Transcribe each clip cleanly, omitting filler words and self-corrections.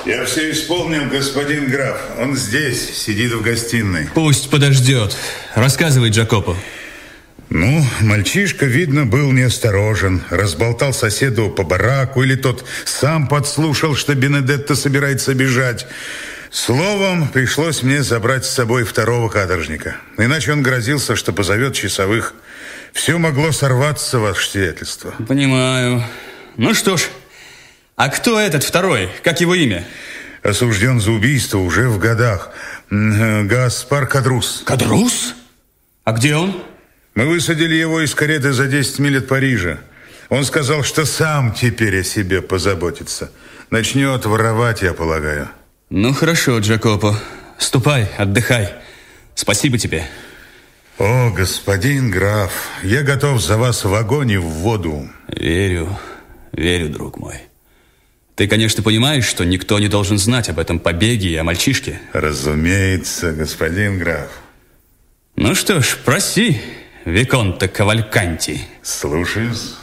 Я все исполнил, господин граф. Он здесь, сидит в гостиной. Пусть подождет. Рассказывай, Джакопо. Ну, мальчишка, видно, был неосторожен. Разболтал соседу по бараку, или тот сам подслушал, что Бенедетто собирается бежать. Словом, пришлось мне забрать с собой второго каторжника. Иначе он грозился, что позовет часовых. Все могло сорваться, ваше сиятельство. Понимаю. Ну что ж, а кто этот второй? Как его имя? Осужден за убийство уже в годах. Гаспар Кадрус. Кадрус? А где он? Мы высадили его из кареты за 10 миль от Парижа. Он сказал, что сам теперь о себе позаботится. Начнет воровать, я полагаю. Ну, хорошо, Джакопо. Ступай, отдыхай. Спасибо тебе. О, господин граф, я готов за вас в огонь и в воду. Верю, друг мой. Ты, конечно, понимаешь, что никто не должен знать об этом побеге и о мальчишке? Разумеется, господин граф. Ну что ж, проси, Виконте Кавальканти. Слушаюсь.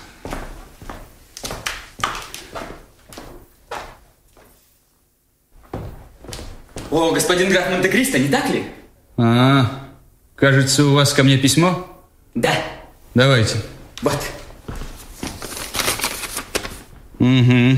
О, господин граф Монте-Кристо, не так ли? Кажется, у вас ко мне письмо? Да. Давайте. Вот. Угу.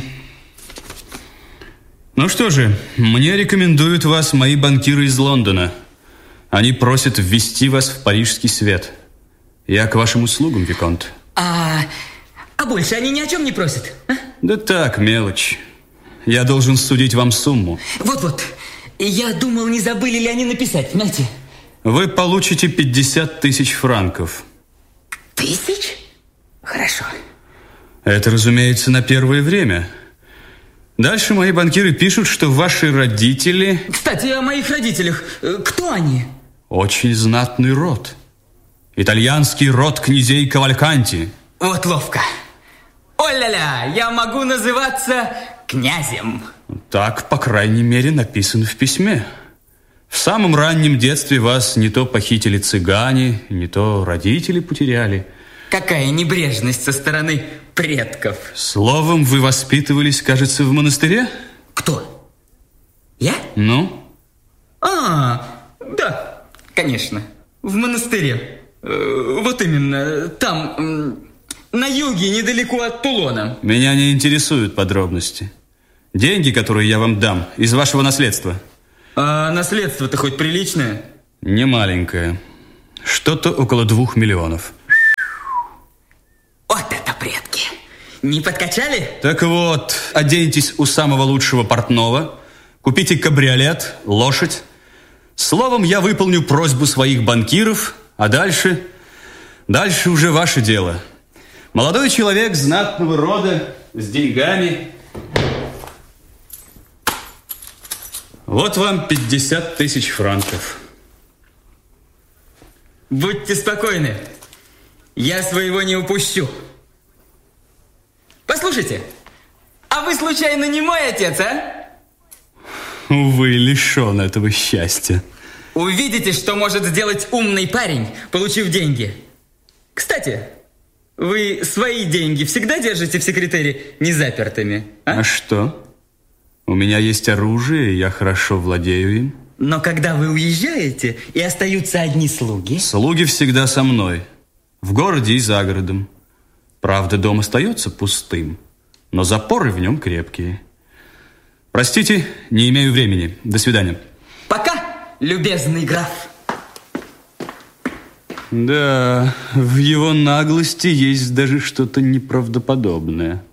Ну что же, мне рекомендуют вас мои банкиры из Лондона. Они просят ввести вас в парижский свет. Я к вашим услугам, Виконт. А больше они ни о чем не просят? А? Да так, мелочь. Я должен судить вам сумму. Вот-вот. Я думал, не забыли ли они написать, знаете? Вы получите 50 тысяч франков. Тысяч? Хорошо. Это, разумеется, на первое время. Дальше мои банкиры пишут, что ваши родители... Кстати, о моих родителях. Кто они? Очень знатный род. Итальянский род князей Кавальканти. Вот ловко. О-ля-ля, я могу называться князем. Так, по крайней мере, написано в письме. В самом раннем детстве вас не то похитили цыгане, не то родители потеряли. Какая небрежность со стороны предков. Словом, вы воспитывались, кажется, в монастыре? Кто? Я? Ну? Да, конечно. В монастыре. Вот именно, там, на юге, недалеко от Тулона. Меня не интересуют подробности. Деньги, которые я вам дам, из вашего наследства. А наследство-то хоть приличное? Не маленькое. Что-то около 2 миллионов. Вот это предки. Не подкачали? Так вот, оденьтесь у самого лучшего портного, купите кабриолет, лошадь. Словом, я выполню просьбу своих банкиров, а дальше уже ваше дело. Молодой человек знатного рода, с деньгами. Вот вам 50 тысяч франков. Будьте спокойны. Я своего не упущу. Послушайте, а вы случайно не мой отец, а? Увы, лишен этого счастья. Увидите, что может сделать умный парень, получив деньги. Кстати, вы свои деньги всегда держите в секретере незапертыми, а? А что? У меня есть оружие, я хорошо владею им. Но когда вы уезжаете, и остаются одни слуги... Слуги всегда со мной. В городе и за городом. Правда, дом остается пустым, но запоры в нем крепкие. Простите, не имею времени. До свидания. Пока, любезный граф. Да, в его наглости есть даже что-то неправдоподобное.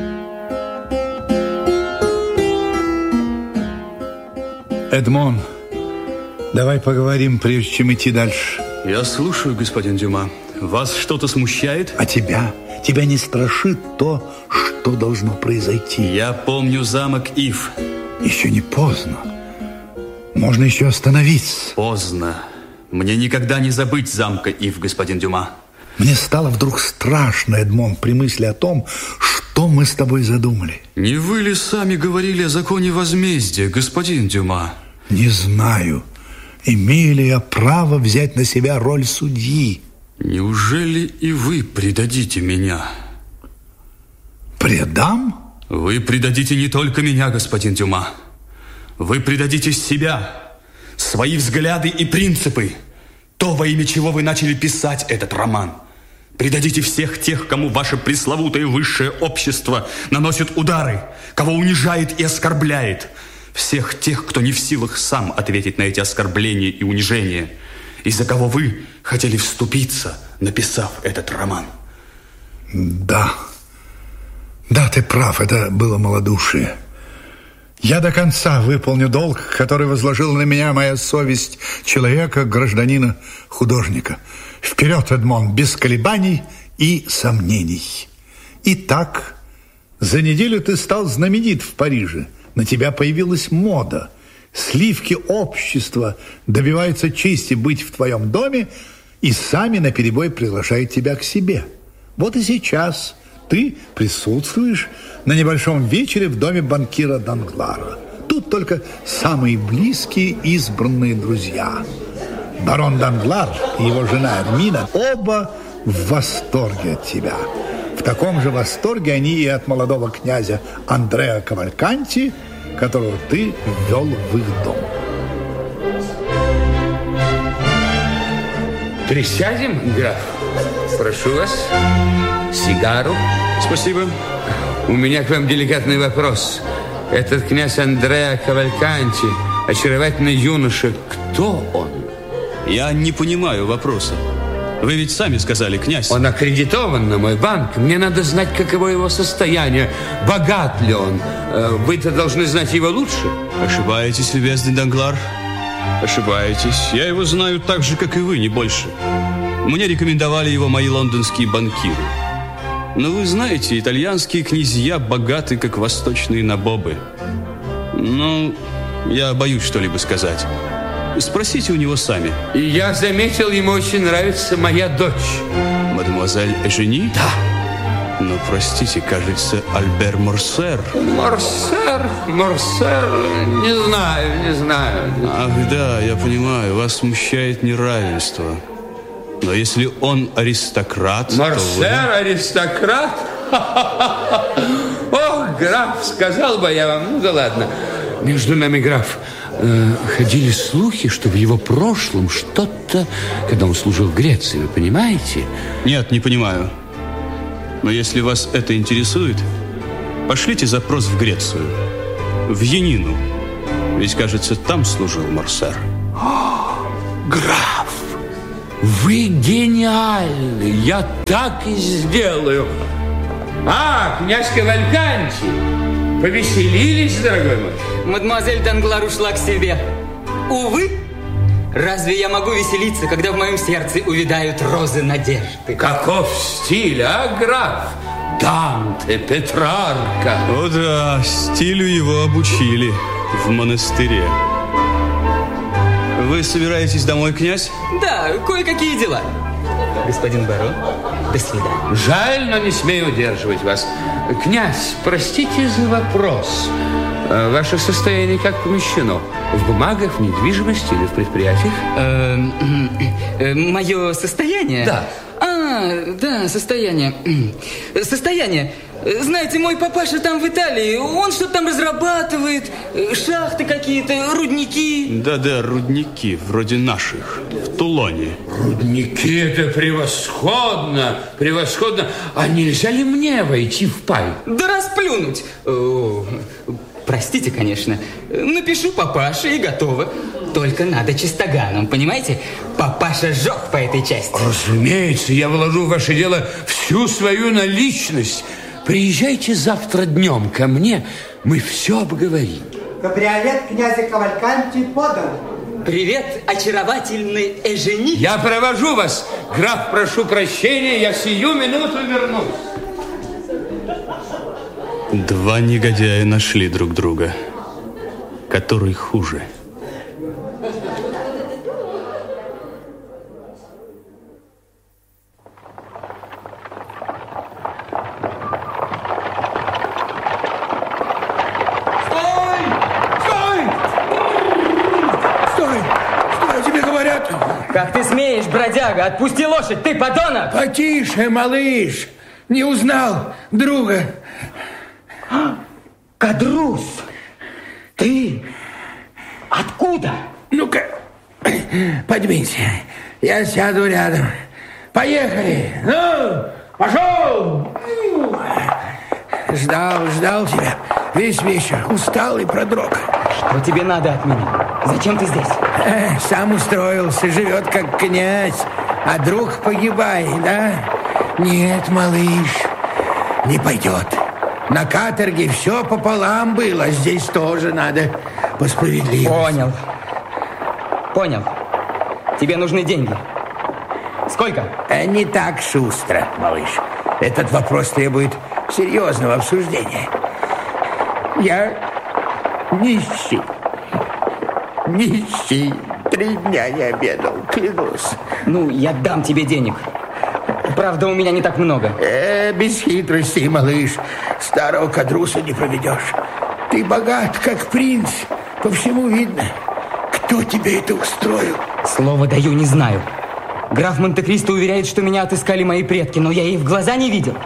Эдмон, давай поговорим, прежде чем идти дальше. Я слушаю, господин Дюма. Вас что-то смущает? А тебя? Тебя не страшит то, что должно произойти? Я помню замок Ив. Еще не поздно. Можно еще остановиться. Поздно. Мне никогда не забыть замка Ив, господин Дюма. Мне стало вдруг страшно, Эдмон, при мысли о том, что мы с тобой задумали. Не вы ли сами говорили о законе возмездия, господин Дюма? Не знаю, имею ли я право взять на себя роль судьи. Неужели и вы предадите меня? Предам? Вы предадите не только меня, господин Дюма. Вы предадите себя, свои взгляды и принципы, то, во имя чего вы начали писать этот роман. Предадите всех тех, кому ваше пресловутое высшее общество наносит удары, кого унижает и оскорбляет. Всех тех, кто не в силах сам ответить на эти оскорбления и унижения, из-за кого вы хотели вступиться, написав этот роман. Да, ты прав, это было малодушие. Я до конца выполню долг, который возложила на меня моя совесть человека, гражданина, художника. Вперед, Эдмон, без колебаний и сомнений. Итак, за неделю ты стал знаменит в Париже. На тебя появилась мода. Сливки общества добиваются чести быть в твоем доме и сами наперебой приглашают тебя к себе. Вот и сейчас ты присутствуешь на небольшом вечере в доме банкира Данглара. Тут только самые близкие избранные друзья. Барон Данглар и его жена Эрмина оба в восторге от тебя. В таком же восторге они и от молодого князя Андреа Кавальканти, которого ты ввел в их дом. Присядем, граф? Прошу вас. Сигару. Спасибо. У меня к вам деликатный вопрос. Этот князь Андреа Кавальканти, очаровательный юноша, кто он? Я не понимаю вопроса. Вы ведь сами сказали, князь. Он аккредитован на мой банк. Мне надо знать, каково его состояние. Богат ли он? Вы-то должны знать его лучше. Ошибаетесь, любезный Данглар. Ошибаетесь. Я его знаю так же, как и вы, не больше. Мне рекомендовали его мои лондонские банкиры. Но вы знаете, итальянские князья богаты, как восточные набобы. Ну, я боюсь что-либо сказать. Спросите у него сами. И я заметил, ему очень нравится моя дочь. Мадемуазель Эжени? Да. Но, простите, кажется, Альбер Морсер. Морсер, не знаю. Ах, да, я понимаю, вас смущает неравенство. Но если он аристократ, Морсер, аристократ? Ох, граф, сказал бы я вам, ну да ладно. Между нами, граф, ходили слухи, что в его прошлом что-то, когда он служил в Греции, вы понимаете? Нет, не понимаю. Но если вас это интересует, пошлите запрос в Грецию, в Янину. Ведь, кажется, там служил Морсер. Граф, вы гениальны, я так и сделаю. Князь Кавальканти, повеселились, дорогой мой? Мадемуазель Данглар ушла к себе. Увы, разве я могу веселиться, когда в моем сердце увядают розы надежды? Каков стиль, граф? Данте, Петрарка. О да, стилю его обучили в монастыре. Вы собираетесь домой, князь? Да, кое-какие дела. Господин барон, до свидания. Жаль, но не смею удерживать вас. Князь, простите за вопрос. Ваше состояние как помещено? В бумагах, в недвижимости или в предприятиях? Мое состояние? Да. Да, состояние. Знаете, мой папаша там в Италии, он что-то там разрабатывает, шахты какие-то, рудники. Да, рудники, вроде наших, в Тулоне. Рудники, это превосходно. А нельзя ли мне войти в пай? Да расплюнуть. Простите, конечно. Напишу папаше и готово. Только надо чистоганом, понимаете? Папаша жёг по этой части. Разумеется, я вложу в ваше дело всю свою наличность. Приезжайте завтра днем ко мне, мы все обговорим. Кабриолет князя Кавальканти подан. Привет, очаровательный Эжени. Я провожу вас. Граф, прошу прощения, я сию минуту вернусь. Два негодяя нашли друг друга. Который хуже? Как ты смеешь, бродяга? Отпусти лошадь, ты подонок! Потише, малыш. Не узнал друга. Кадрус, ты? Откуда? Ну-ка, подвинься. Я сяду рядом. Поехали. Ну, пошел. Ждал тебя весь вечер. Устал и продрог. Что тебе надо от меня? Зачем ты здесь? Сам устроился, живет как князь. А друг погибает, да? Нет, малыш, не пойдет. На каторге все пополам было. Здесь тоже надо по справедливости. Понял. Тебе нужны деньги. Сколько? Не так шустро, малыш. Этот вопрос требует серьезного обсуждения. Я нищий. 3 дня не обедал, клянусь. Ну, я дам тебе денег. Правда, у меня не так много. Без хитростей, малыш. Старого кадруса не проведешь. Ты богат, как принц. По всему видно. Кто тебе это устроил? Слово даю, не знаю. Граф Монте-Кристо уверяет, что меня отыскали мои предки, но я их в глаза не видел.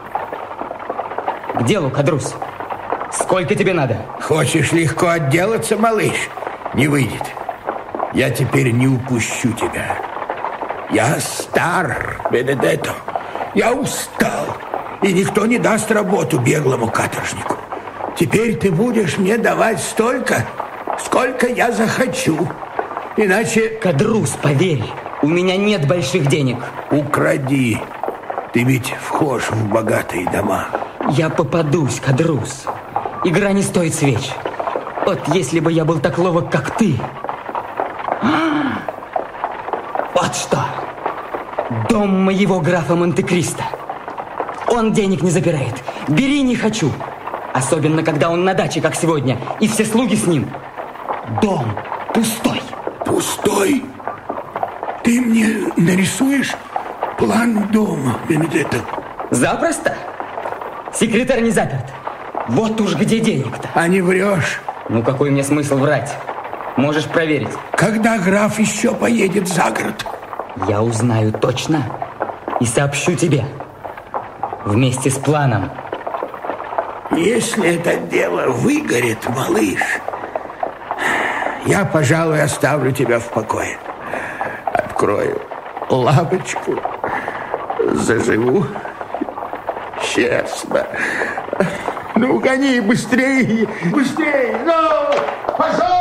К делу, кадрус. Сколько тебе надо? Хочешь легко отделаться, малыш? Не выйдет. Я теперь не упущу тебя. Я стар, Бенедетто. Я устал. И никто не даст работу беглому каторжнику. Теперь ты будешь мне давать столько, сколько я захочу. Иначе... Кадрус, поверь, у меня нет больших денег. Укради. Ты ведь вхож в богатые дома. Я попадусь, кадрус. Игра не стоит свеч. Вот если бы я был так ловок, как ты. Вот что. Дом моего графа Монте-Кристо. Он денег не забирает. Бери, не хочу. Особенно, когда он на даче, как сегодня, и все слуги с ним. Дом пустой. Пустой? Ты мне нарисуешь план дома, Бенедетто? Запросто. Секретарь не заперт. Вот уж где денег-то. А не врешь? Ну, какой мне смысл врать? Можешь проверить. Когда граф еще поедет за город? Я узнаю точно и сообщу тебе. Вместе с планом. Если это дело выгорит, малыш, я, пожалуй, оставлю тебя в покое. Открою лавочку, заживу честно. Ну, гони, быстрее, быстрее, ну, пошел!